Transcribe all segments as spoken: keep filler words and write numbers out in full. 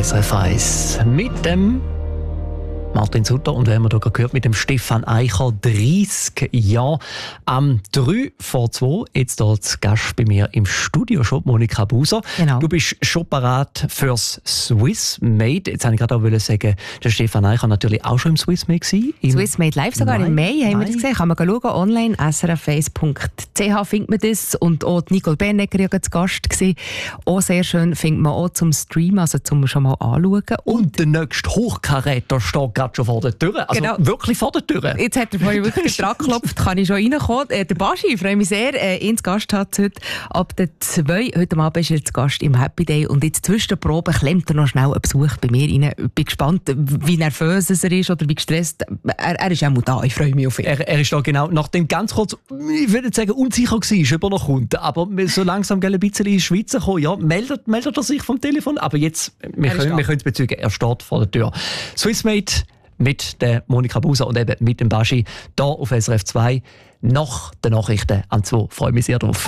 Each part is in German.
S R F eins mit dem Martin Sutter und wir haben hier gehört mit dem Stefan Eicher, dreissig Jahre. Am drei vor zwei, jetzt hier als Gast bei mir im Studio, schon Monika Buser. Genau. Du bist schon parat fürs Swiss Made. Jetzt wollte ich gerade auch sagen, der Stefan Eicher natürlich auch schon im Swiss Made gewesen. Swiss Made Live sogar Mai, im Mai, haben Mai. wir das gesehen. Kann man schauen, online, s r f eins punkt c h findet man das. Und auch die Nicole Bernegger war ja zu Gast gewesen. Auch sehr schön findet man auch zum Streamen, also zum schon mal anschauen. Und, Und der nächste Hochkaräter steht gerade schon vor der Tür. Also Genau. wirklich vor der Tür. Jetzt hat er vorhin wirklich dran geklopft, kann ich schon reinkommen. Äh, der Baschi, ich freue mich sehr, äh, ihn zu Gast hat heute ab der zwei. Heute Abend ist er zu Gast im Happy Day und jetzt zwischen der Probe klemmt er noch schnell einen Besuch bei mir rein. Ich bin gespannt, wie nervös er ist oder wie gestresst. Er, er ist auch mal da, ich freue mich auf ihn. Er, er ist da genau, nachdem ganz kurz, ich würde nicht sagen, unsicher war, ob er noch kommt. Aber so langsam ein bisschen in die Schweiz gekommen, ja, meldet, meldet er sich vom Telefon. Aber jetzt, wir Er ist können, da. wir können es bezeugen, er steht vor der Tür. Swissmade mit der Monika Buser und eben mit dem Baschi, hier auf S R F zwei. Nach den Nachrichten an zwei. Freue mich sehr drauf.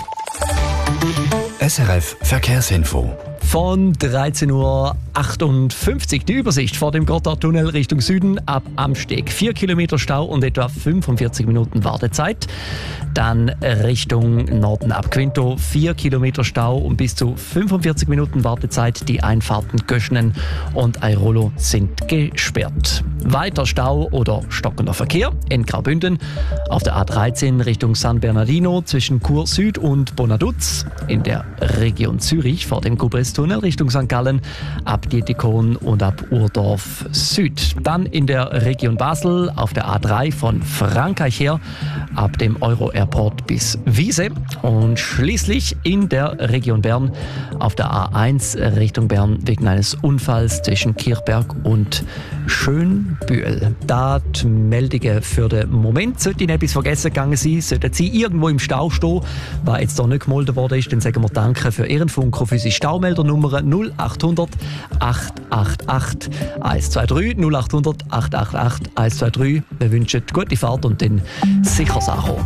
S R F Verkehrsinfo. Von dreizehn Uhr achtundfünfzig die Übersicht vor dem Gotthardtunnel Richtung Süden ab Amsteg. vier Kilometer Stau und etwa fünfundvierzig Minuten Wartezeit. Dann Richtung Norden ab Quinto. vier Kilometer Stau und bis zu fünfundvierzig Minuten Wartezeit. Die Einfahrten Göschnen und Airolo sind gesperrt. Weiter Stau oder stockender Verkehr in Graubünden. Auf der A dreizehn Richtung San Bernardino zwischen Chur Süd und Bonaduz. In der Region Zürich vor dem Gubrist-Tunnel Richtung Sankt Gallen ab Dietikon und ab Urdorf Süd. Dann in der Region Basel auf der A drei von Frankreich her ab dem Euro-Airport bis Wiese. Und schließlich in der Region Bern auf der A eins Richtung Bern wegen eines Unfalls zwischen Kirchberg und Schönbühl. Da die Meldungen für den Moment. Sollte Ihnen etwas vergessen gegangen sein, sollten Sie irgendwo im Stau stehen, was jetzt hier nicht gemeldet worden ist, dann sagen wir Danke für Ihren Funk auf unsere Staumeldernummer null achthundert acht acht acht eins zwei drei null achthundert acht acht acht eins zwei drei. Wir wünschen gute Fahrt und dann sicher Sachen.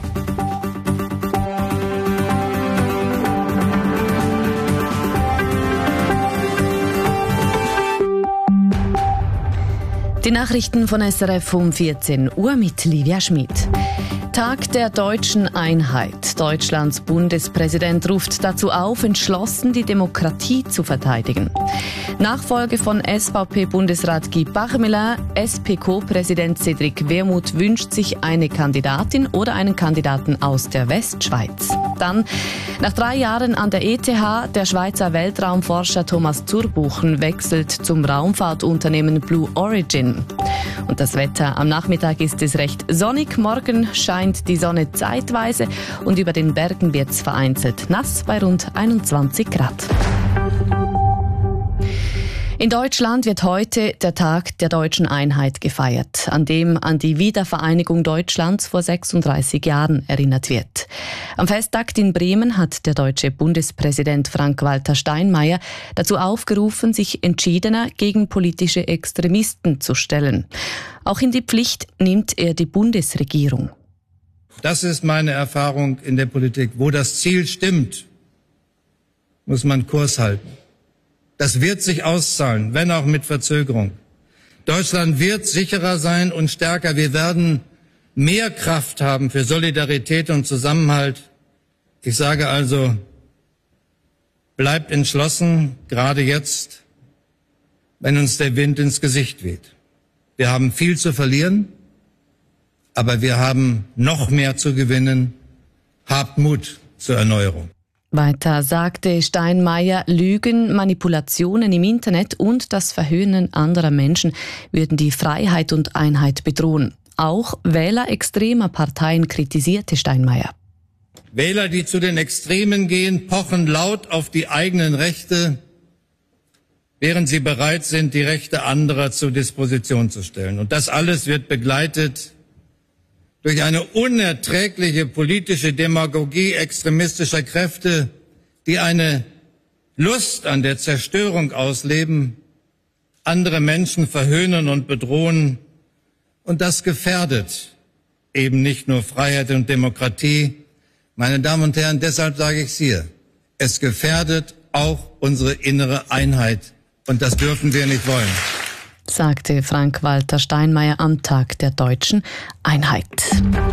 Die Nachrichten von S R F um vierzehn Uhr mit Livia Schmid. Tag der deutschen Einheit. Deutschlands Bundespräsident ruft dazu auf, entschlossen die Demokratie zu verteidigen. Nachfolge von S V P-Bundesrat Guy Parmelin, S P Co-Präsident Cédric Wermuth wünscht sich eine Kandidatin oder einen Kandidaten aus der Westschweiz. Dann, nach drei Jahren an der E T H, der Schweizer Weltraumforscher Thomas Zurbuchen wechselt zum Raumfahrtunternehmen Blue Origin. Und das Wetter: am Nachmittag ist es recht sonnig, morgen scheint die Sonne zeitweise und über den Bergen wird es vereinzelt nass bei rund einundzwanzig Grad. In Deutschland wird heute der Tag der deutschen Einheit gefeiert, an dem an die Wiedervereinigung Deutschlands vor sechsunddreißig Jahren erinnert wird. Am Festtag in Bremen hat der deutsche Bundespräsident Frank-Walter Steinmeier dazu aufgerufen, sich entschiedener gegen politische Extremisten zu stellen. Auch in die Pflicht nimmt er die Bundesregierung. Das ist meine Erfahrung in der Politik. Wo das Ziel stimmt, muss man Kurs halten. Das wird sich auszahlen, wenn auch mit Verzögerung. Deutschland wird sicherer sein und stärker. Wir werden mehr Kraft haben für Solidarität und Zusammenhalt. Ich sage also, bleibt entschlossen, gerade jetzt, wenn uns der Wind ins Gesicht weht. Wir haben viel zu verlieren, aber wir haben noch mehr zu gewinnen. Habt Mut zur Erneuerung. Weiter sagte Steinmeier, Lügen, Manipulationen im Internet und das Verhöhnen anderer Menschen würden die Freiheit und Einheit bedrohen. Auch Wähler extremer Parteien kritisierte Steinmeier. Wähler, die zu den Extremen gehen, pochen laut auf die eigenen Rechte, während sie bereit sind, die Rechte anderer zur Disposition zu stellen. Und das alles wird begleitet durch eine unerträgliche politische Demagogie extremistischer Kräfte, die eine Lust an der Zerstörung ausleben, andere Menschen verhöhnen und bedrohen. Und das gefährdet eben nicht nur Freiheit und Demokratie. Meine Damen und Herren, deshalb sage ich es hier, es gefährdet auch unsere innere Einheit Und das dürfen wir nicht wollen, sagte Frank-Walter Steinmeier am Tag der Deutschen Einheit.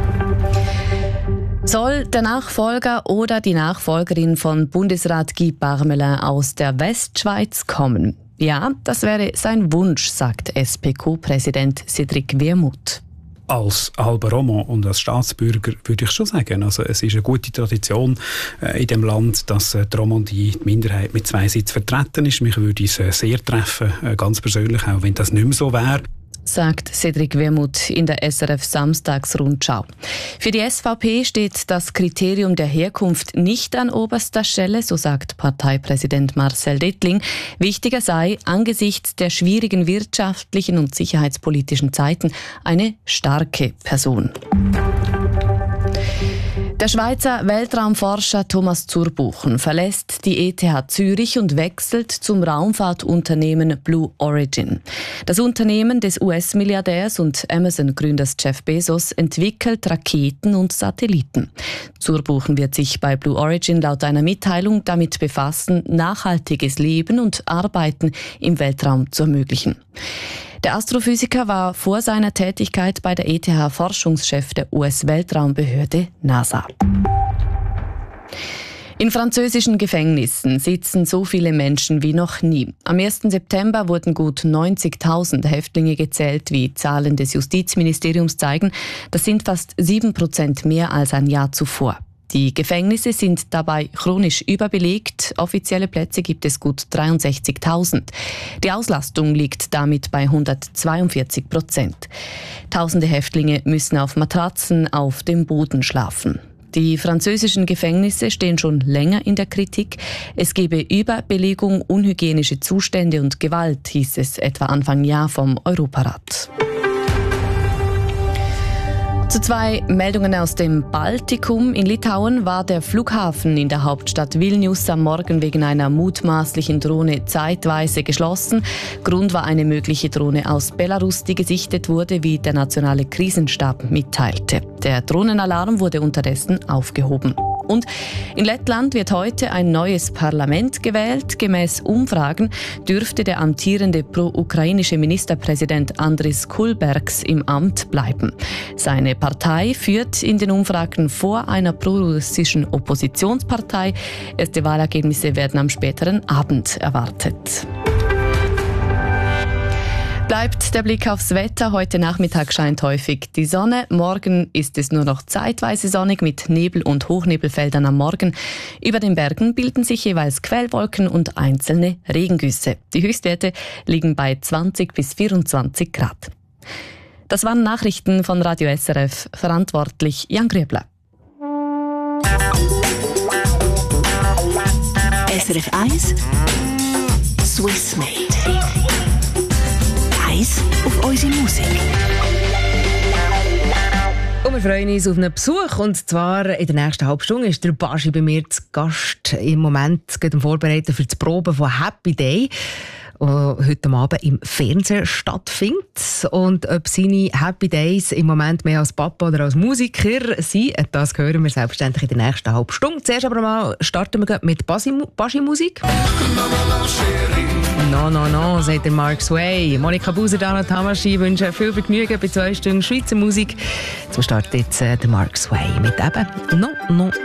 Soll der Nachfolger oder die Nachfolgerin von Bundesrat Guy Parmelin aus der Westschweiz kommen? Ja, das wäre sein Wunsch, sagt S P Q-Präsident Cédric Wermuth. Als halber Roman und als Staatsbürger würde ich schon sagen, also es ist eine gute Tradition äh, in dem Land, dass äh, die Romandie, die Minderheit, mit zwei Sitzen vertreten ist. Mich würde es äh, sehr treffen, äh, ganz persönlich, auch wenn das nicht mehr so wäre, sagt Cédric Wermuth in der S R F Samstagsrundschau. Für die S V P steht das Kriterium der Herkunft nicht an oberster Stelle, so sagt Parteipräsident Marcel Dettling. Wichtiger sei angesichts der schwierigen wirtschaftlichen und sicherheitspolitischen Zeiten eine starke Person. Der Schweizer Weltraumforscher Thomas Zurbuchen verlässt die E T H Zürich und wechselt zum Raumfahrtunternehmen Blue Origin. Das Unternehmen des U S-Milliardärs und Amazon-Gründers Jeff Bezos entwickelt Raketen und Satelliten. Zurbuchen wird sich bei Blue Origin laut einer Mitteilung damit befassen, nachhaltiges Leben und Arbeiten im Weltraum zu ermöglichen. Der Astrophysiker war vor seiner Tätigkeit bei der E T H Forschungschef der U S-Weltraumbehörde NASA. In französischen Gefängnissen sitzen so viele Menschen wie noch nie. Am ersten September wurden gut neunzigtausend Häftlinge gezählt, wie Zahlen des Justizministeriums zeigen. Das sind fast sieben Prozent mehr als ein Jahr zuvor. Die Gefängnisse sind dabei chronisch überbelegt. Offizielle Plätze gibt es gut dreiundsechzigtausend. Die Auslastung liegt damit bei hundertzweiundvierzig Prozent. Tausende Häftlinge müssen auf Matratzen auf dem Boden schlafen. Die französischen Gefängnisse stehen schon länger in der Kritik. Es gebe Überbelegung, unhygienische Zustände und Gewalt, hieß es etwa Anfang Jahr vom Europarat. Zu zwei Meldungen aus dem Baltikum. In Litauen war der Flughafen in der Hauptstadt Vilnius am Morgen wegen einer mutmaßlichen Drohne zeitweise geschlossen. Grund war eine mögliche Drohne aus Belarus, die gesichtet wurde, wie der nationale Krisenstab mitteilte. Der Drohnenalarm wurde unterdessen aufgehoben. Und in Lettland wird heute ein neues Parlament gewählt. Gemäß Umfragen dürfte der amtierende pro-ukrainische Ministerpräsident Andris Kulbergs im Amt bleiben. Seine Partei führt in den Umfragen vor einer prorussischen Oppositionspartei. Erste Wahlergebnisse werden am späteren Abend erwartet. Bleibt der Blick aufs Wetter. Heute Nachmittag scheint häufig die Sonne. Morgen ist es nur noch zeitweise sonnig mit Nebel- und Hochnebelfeldern am Morgen. Über den Bergen bilden sich jeweils Quellwolken und einzelne Regengüsse. Die Höchstwerte liegen bei zwanzig bis vierundzwanzig Grad. Das waren Nachrichten von Radio S R F. Verantwortlich Jan Grübler. S R F eins Swiss Made. Auf unsere Musik. Und wir freuen uns auf einen Besuch. Und zwar in der nächsten halben Stunde ist der Baschi bei mir zu Gast. Im Moment geht er vorbereiten für die Probe von Happy Day, die heute Abend im Fernsehen stattfindet. Und ob seine Happy Days im Moment mehr als Papa oder als Musiker sind, das hören wir selbstverständlich in der nächsten halben Stunde. Zuerst aber mal starten wir mit Baschi-Musik. No, no, no, sagt der Mark Sway. Monika Buser, Dana Tamaschi wünschen viel Vergnügen bei zwei Stunden Schweizer Musik. Zum Start jetzt äh, der Mark Sway mit eben No, no,